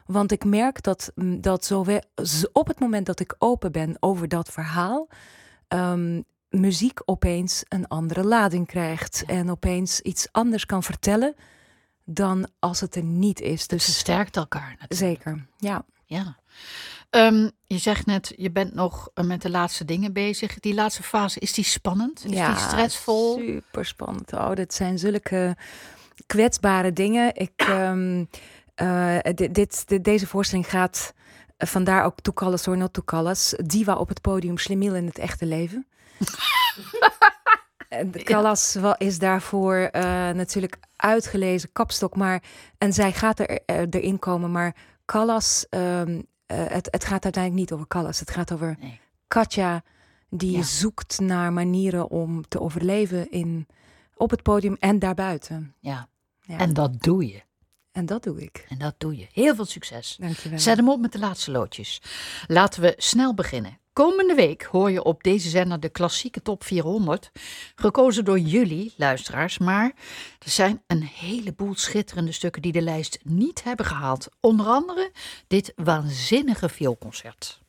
Want ik merk dat op het moment dat ik open ben over dat verhaal, muziek opeens een andere lading krijgt. Ja. En opeens iets anders kan vertellen dan als het er niet is. Het versterkt elkaar natuurlijk. Zeker, ja. Ja. Je zegt net, je bent nog met de laatste dingen bezig. Die laatste fase, is die spannend? Is die stressvol? Super spannend. Oh, dit zijn zulke kwetsbare dingen. Deze voorstelling gaat, vandaar ook Toekalles or not Toekalles, diva op het podium, Schlemiel in het echte leven. Callas is daarvoor natuurlijk uitgelezen kapstok, en zij gaat erin komen, maar Callas, het gaat uiteindelijk niet over Callas. Het gaat over Katja, die zoekt naar manieren om te overleven op het podium en daarbuiten. Ja. En dat doe je. En dat doe ik. En dat doe je. Heel veel succes. Dankjewel. Zet hem op met de laatste loodjes. Laten we snel beginnen. Komende week hoor je op deze zender de klassieke top 400. Gekozen door jullie, luisteraars. Maar er zijn een heleboel schitterende stukken die de lijst niet hebben gehaald. Onder andere dit waanzinnige vioolconcert.